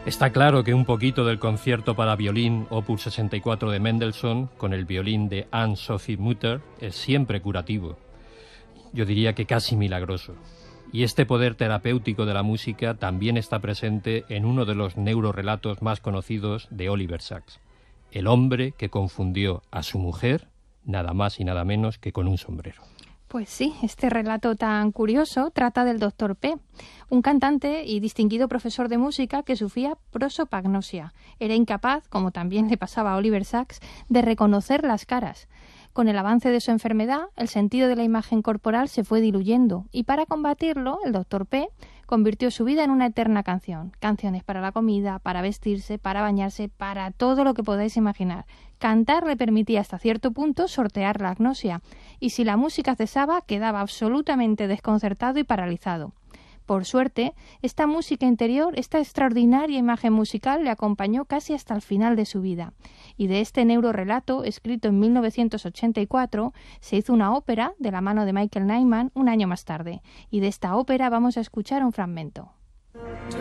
Está claro que un poquito del concierto para violín Opus 64 de Mendelssohn, con el violín de Anne-Sophie Mutter, es siempre curativo. Yo diría que casi milagroso. Y este poder terapéutico de la música también está presente en uno de los neurorelatos más conocidos de Oliver Sacks. El hombre que confundió a su mujer, nada más y nada menos que con un sombrero. Pues sí, este relato tan curioso trata del Dr. P, un cantante y distinguido profesor de música que sufría prosopagnosia. Era incapaz, como también le pasaba a Oliver Sacks, de reconocer las caras. Con el avance de su enfermedad, el sentido de la imagen corporal se fue diluyendo y para combatirlo, el Dr. P convirtió su vida en una eterna canción. Canciones para la comida, para vestirse, para bañarse, para todo lo que podáis imaginar. Cantar le permitía hasta cierto punto sortear la agnosia y si la música cesaba quedaba absolutamente desconcertado y paralizado. Por suerte, esta música interior, esta extraordinaria imagen musical le acompañó casi hasta el final de su vida. Y de este neurorelato, escrito en 1984, se hizo una ópera de la mano de Michael Nyman un año más tarde. Y de esta ópera vamos a escuchar un fragmento.